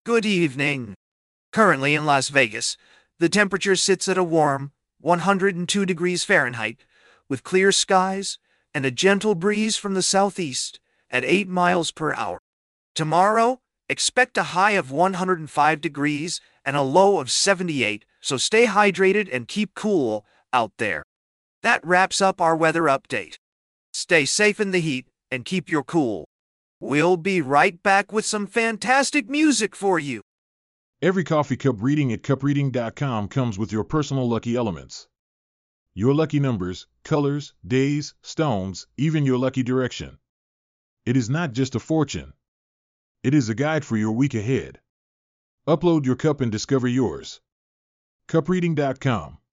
Good evening. Currently in Las Vegas, the temperature sits at a warm 102 degrees Fahrenheit, with clear skies and a gentle breeze from the southeast at 8 miles per hour. Tomorrow, expect a high of 105 degrees and a low of 78, so stay hydrated and keep cool out there. That wraps up our weather update. Stay safe in the heat and keep your cool. We'll be right back with some fantastic music for you. Every coffee cup reading at cupreading.com comes with your personal lucky elements. Your lucky numbers, colors, days, stones, even your lucky direction. It is not just a fortune. It is a guide for your week ahead. Upload your cup and discover yours. Cupreading.com